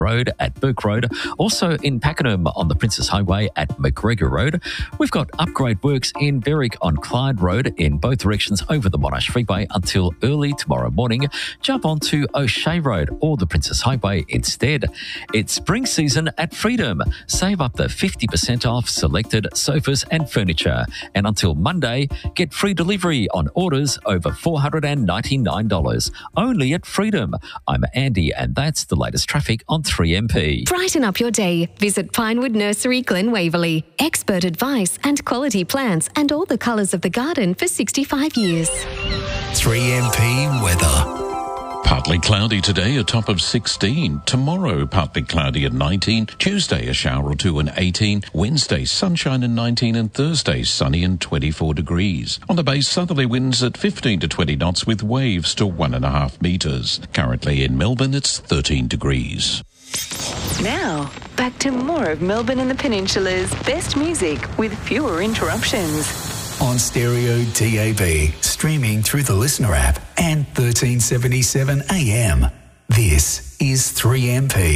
Road at Burke Road, also in Pakenham on the Princess Highway at McGregor Road. We've got upgrade works in Berwick on Clyde Road in both directions over the Monash Freeway until early tomorrow morning. Jump onto O'Shea Road or the Princess Highway instead. It's spring season at Freedom. Save up to 50% off selected sofas and furniture. And until Monday, get free delivery on orders over $499. Only at Freedom. I'm Andy, and that's the latest traffic on 3MP. Brighten up your day. Visit Pinewood Nursery, Glen Waverley. Expert advice and quality plants and all the colours of the garden for 65 years. 3MP weather. Partly cloudy today, a top of 16. Tomorrow, partly cloudy at 19. Tuesday, a shower or two and 18. Wednesday, sunshine and 19. And Thursday, sunny and 24 degrees. On the bay, southerly winds at 15 to 20 knots with waves to 1.5 metres. Currently in Melbourne, it's 13 degrees. Now, back to more of Melbourne and the Peninsula's best music with fewer interruptions. On stereo, DAB, streaming through the Listener app and 1377 AM. This is 3MP.